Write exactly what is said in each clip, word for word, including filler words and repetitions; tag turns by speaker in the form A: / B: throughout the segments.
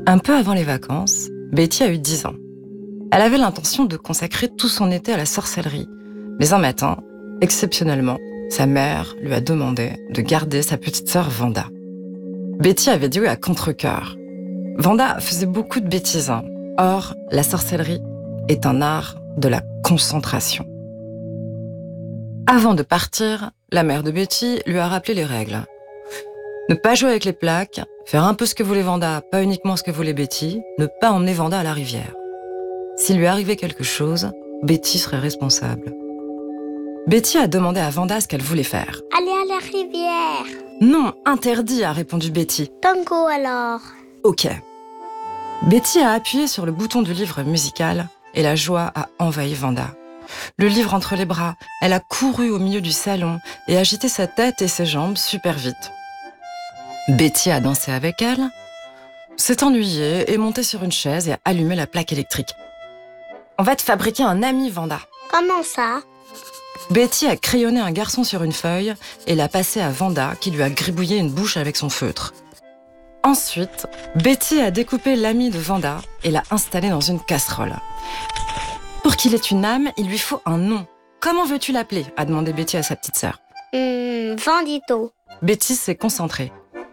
A: Un peu avant les vacances, Betty a eu dix ans. Elle avait l'intention de consacrer tout son été à la sorcellerie. Mais un matin, exceptionnellement, sa mère lui a demandé de garder sa petite sœur Vanda. Betty avait dit oui à contre-cœur. Vanda faisait beaucoup de bêtises. Hein. Or, la sorcellerie est un art de la concentration. Avant de partir, la mère de Betty lui a rappelé les règles. Ne pas jouer avec les plaques, faire un peu ce que voulait Vanda, pas uniquement ce que voulait Betty, ne pas emmener Vanda à la rivière. S'il lui arrivait quelque chose, Betty serait responsable. Betty a demandé à Vanda ce qu'elle voulait faire.
B: Aller à la rivière.
A: Non, interdit, a répondu Betty.
B: Tango alors.
A: Ok. Betty a appuyé sur le bouton du livre musical et la joie a envahi Vanda. Le livre entre les bras, elle a couru au milieu du salon et agité sa tête et ses jambes super vite. Betty a dansé avec elle, s'est ennuyée et montée sur une chaise et a allumé la plaque électrique. On va te fabriquer un ami, Vanda.
B: Comment ça?
A: Betty a crayonné un garçon sur une feuille et l'a passé à Vanda qui lui a gribouillé une bouche avec son feutre. Ensuite, Betty a découpé l'ami de Vanda et l'a installé dans une casserole. Pour qu'il ait une âme, il lui faut un nom. Comment veux-tu l'appeler? A demandé Betty à sa petite sœur.
B: Hum, Vandito.
A: Betty s'est concentrée.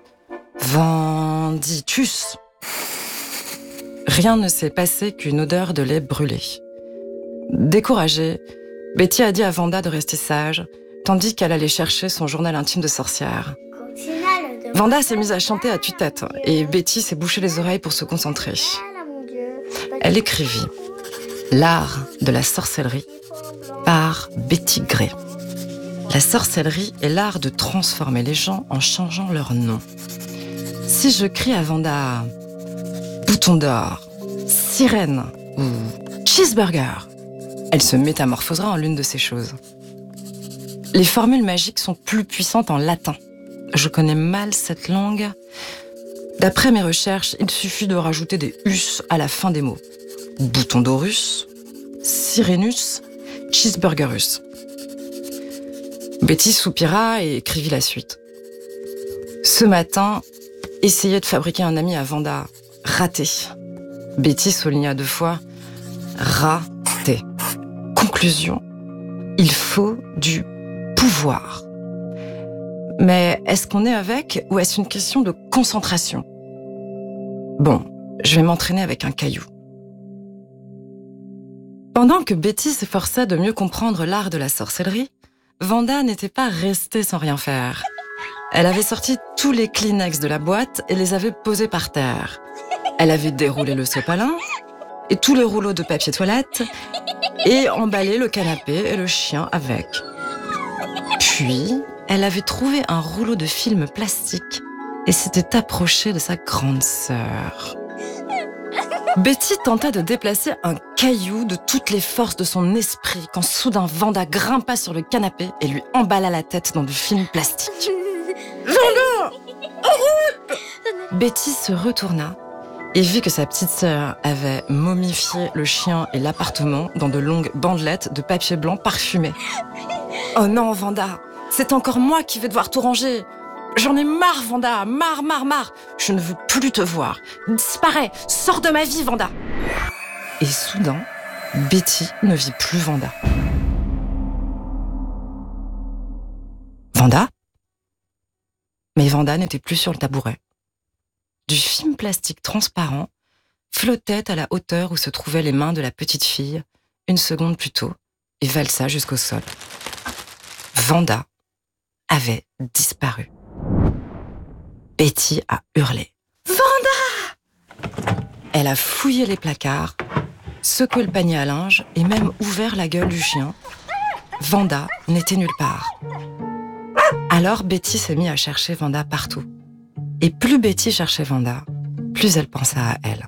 A: Venditus. Rien ne s'est passé qu'une odeur de lait brûlé. Découragée, Betty a dit à Vanda de rester sage, tandis qu'elle allait chercher son journal intime de sorcière. Vanda s'est mise à chanter à tue-tête et Betty s'est bouché les oreilles pour se concentrer. Elle écrivit « L'art de la sorcellerie » par Betty Gray. La sorcellerie est l'art de transformer les gens en changeant leur nom. Si je crie à Vanda « Bouton d'or »,« Sirène » ou « Cheeseburger », elle se métamorphosera en l'une de ces choses. Les formules magiques sont plus puissantes en latin. Je connais mal cette langue. D'après mes recherches, il suffit de rajouter des « us » à la fin des mots. Bouton d'orus, Sirenus, Cheeseburgerus. Betty soupira et écrivit la suite. Ce matin, essayer de fabriquer un ami à Vanda. Raté. Betty souligna deux fois. Raté. Conclusion. Il faut du pouvoir. Mais est-ce qu'on est avec ou est-ce une question de concentration? Bon, je vais m'entraîner avec un caillou. Pendant que Betty s'efforçait de mieux comprendre l'art de la sorcellerie, Vanda n'était pas restée sans rien faire. Elle avait sorti tous les Kleenex de la boîte et les avait posés par terre. Elle avait déroulé le sopalin et tous les rouleaux de papier toilette et emballé le canapé et le chien avec. Puis, elle avait trouvé un rouleau de film plastique et s'était approchée de sa grande sœur. Betty tenta de déplacer un caillou de toutes les forces de son esprit quand soudain Vanda grimpa sur le canapé et lui emballa la tête dans du film plastique. Vanda! Betty se retourna et vit que sa petite sœur avait momifié le chien et l'appartement dans de longues bandelettes de papier blanc parfumé. Oh non, Vanda, c'est encore moi qui vais devoir tout ranger. J'en ai marre, Vanda, marre, marre, marre. Je ne veux plus te voir. Disparais, sors de ma vie, Vanda. Et soudain, Betty ne vit plus Vanda. Vanda? Mais Vanda n'était plus sur le tabouret. Du film plastique transparent flottait à la hauteur où se trouvaient les mains de la petite fille, une seconde plus tôt, et valsa jusqu'au sol. Vanda avait disparu. Betty a hurlé. « Vanda !» Elle a fouillé les placards, secoué le panier à linge et même ouvert la gueule du chien. Vanda n'était nulle part. Alors Betty s'est mise à chercher Vanda partout. Et plus Betty cherchait Vanda, plus elle pensa à elle.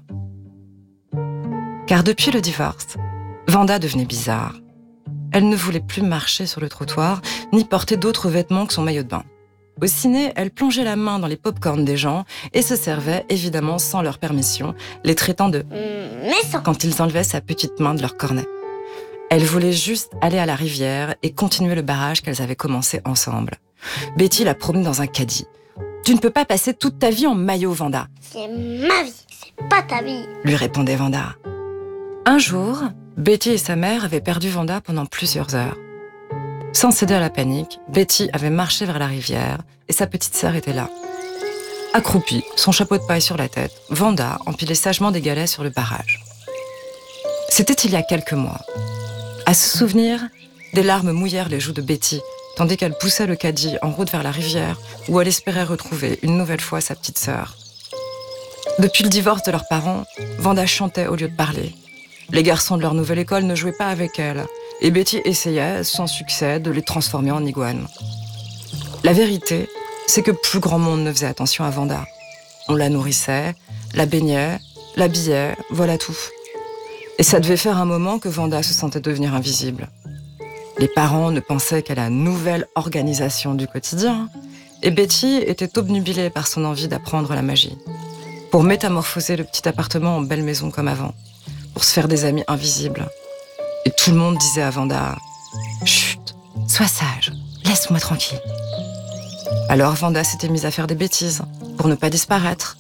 A: Car depuis le divorce, Vanda devenait bizarre. Elle ne voulait plus marcher sur le trottoir, ni porter d'autres vêtements que son maillot de bain. Au ciné, elle plongeait la main dans les pop-corns des gens et se servait, évidemment sans leur permission, les traitant de mmh, quand ils enlevaient sa petite main de leur cornet. Elle voulait juste aller à la rivière et continuer le barrage qu'elles avaient commencé ensemble. Betty l'a promenée dans un caddie. Tu ne peux pas passer toute ta vie en maillot, Vanda,
B: C'est ma vie, c'est pas ta vie.
A: lui répondait Vanda. Un jour, Betty et sa mère avaient perdu Vanda pendant plusieurs heures. Sans céder à la panique, Betty avait marché vers la rivière et sa petite sœur était là. Accroupie, son chapeau de paille sur la tête, Vanda empilait sagement des galets sur le barrage. C'était il y a quelques mois. À ce souvenir, des larmes mouillèrent les joues de Betty, tandis qu'elle poussait le caddie en route vers la rivière où elle espérait retrouver une nouvelle fois sa petite sœur. Depuis le divorce de leurs parents, Vanda chantait au lieu de parler. Les garçons de leur nouvelle école ne jouaient pas avec elle, et Betty essayait, sans succès, de les transformer en iguanes. La vérité, c'est que plus grand monde ne faisait attention à Vanda. On la nourrissait, la baignait, l'habillait, voilà tout. Et ça devait faire un moment que Vanda se sentait devenir invisible. Les parents ne pensaient qu'à la nouvelle organisation du quotidien, et Betty était obnubilée par son envie d'apprendre la magie, pour métamorphoser le petit appartement en belle maison comme avant, pour se faire des amis invisibles. Et tout le monde disait à Vanda « Chut, sois sage, laisse-moi tranquille ». Alors Vanda s'était mise à faire des bêtises pour ne pas disparaître.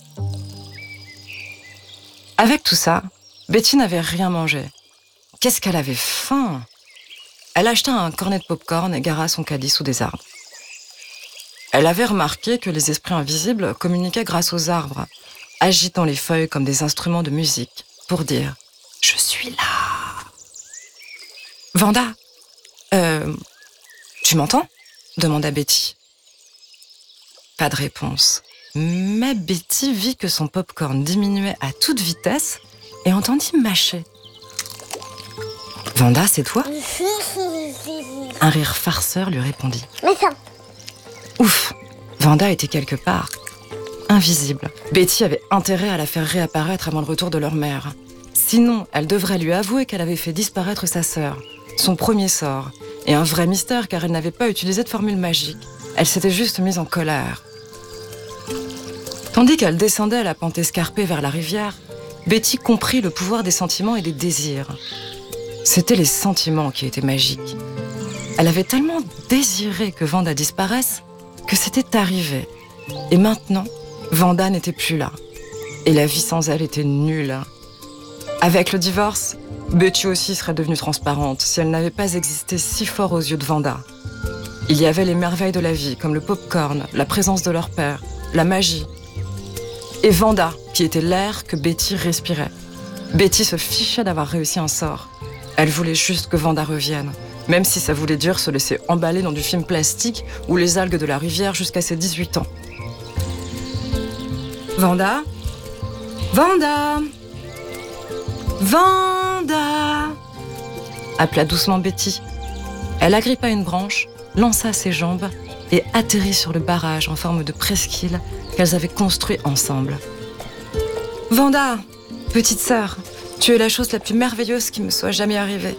A: Avec tout ça, Betty n'avait rien mangé. Qu'est-ce qu'elle avait faim! Elle acheta un cornet de pop-corn et gara son caddie sous des arbres. Elle avait remarqué que les esprits invisibles communiquaient grâce aux arbres, agitant les feuilles comme des instruments de musique pour dire « Je suis là ». « Vanda, euh, tu m'entends ?» demanda Betty. Pas de réponse. Mais Betty vit que son pop-corn diminuait à toute vitesse et entendit mâcher. « Vanda, c'est toi ?» Un rire farceur lui répondit.
B: Mais ça,
A: Ouf, Vanda était quelque part, invisible. Betty avait intérêt à la faire réapparaître avant le retour de leur mère. Sinon, elle devrait lui avouer qu'elle avait fait disparaître sa sœur, son premier sort, et un vrai mystère car elle n'avait pas utilisé de formule magique. Elle s'était juste mise en colère. Tandis qu'elle descendait la pente escarpée vers la rivière, Betty comprit le pouvoir des sentiments et des désirs. C'étaient les sentiments qui étaient magiques. Elle avait tellement désiré que Vanda disparaisse que c'était arrivé. Et maintenant, Vanda n'était plus là. Et la vie sans elle était nulle. Avec le divorce, Betty aussi serait devenue transparente si elle n'avait pas existé si fort aux yeux de Vanda. Il y avait les merveilles de la vie, comme le pop-corn, la présence de leur père, la magie. Et Vanda, qui était l'air que Betty respirait. Betty se fichait d'avoir réussi un sort. Elle voulait juste que Vanda revienne, même si ça voulait dire se laisser emballer dans du film plastique ou les algues de la rivière jusqu'à ses dix-huit ans. Vanda ? Vanda ! Vanda ! Appela doucement Betty. Elle agrippa une branche, lança ses jambes et atterrit sur le barrage en forme de presqu'île qu'elles avaient construit ensemble. Vanda, petite sœur, tu es la chose la plus merveilleuse qui me soit jamais arrivée.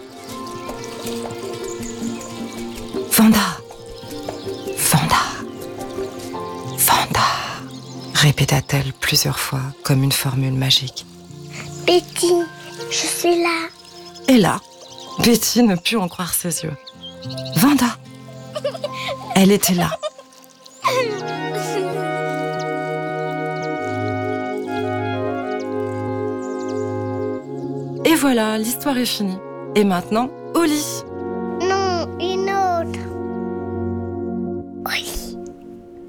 A: Vanda, Vanda, Vanda, répéta-t-elle plusieurs fois comme une formule magique.
B: Betty, je suis là.
A: Et là, Betty ne put en croire ses yeux. Vanda, elle était là. Et voilà, l'histoire est finie. Et maintenant, au lit.